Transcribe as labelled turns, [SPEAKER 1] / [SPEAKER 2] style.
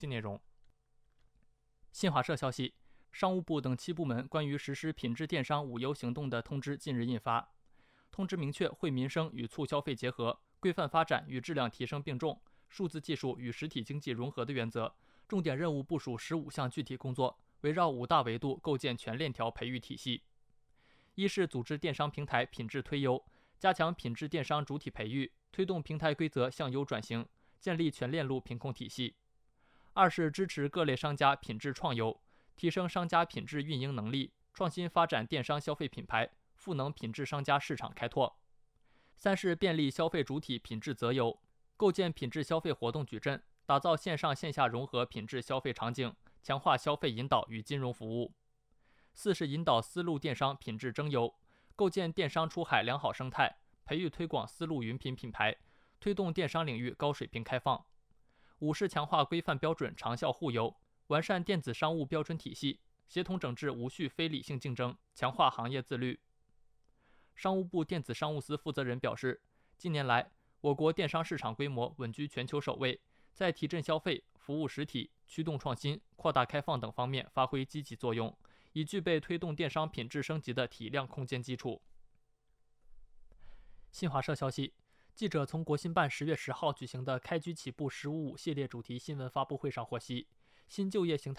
[SPEAKER 1] 内容。新华社消息，商务部等7部门关于实施品质电商无忧行动的通知近日印发。通知明确，惠民生与促消费结合、规范发展与质量提升并重、数字技术与实体经济融合的原则，重点任务部署15项具体工作，围绕5大维度构建全链条培育体系。一是组织电商平台品质推优，加强品质电商主体培育，推动平台规则向优转型，建立全链路品控体系。二是支持各类商家品质创优，提升商家品质运营能力，创新发展电商消费品牌，赋能品质商家市场开拓。三是便利消费主体品质择优，构建品质消费活动矩阵，打造线上线下融合品质消费场景，强化消费引导与金融服务。四是引导丝路电商品质争优，构建电商出海良好生态，培育推广丝路云品品牌，推动电商领域高水平开放。五是强化规范标准长效互优，完善电子商务标准体系，协同整治无序非理性竞争，强化行业自律。商务部电子商务司负责人表示，近年来，我国电商市场规模稳居全球首位，在提振消费、服务实体、驱动创新、扩大开放等方面发挥积极作用，已具备推动电商品质升级的体量空间基础。新华社消息，记者从国新办10月10号举行的开局起步“15.5”系列主题新闻发布会上获悉，新就业形态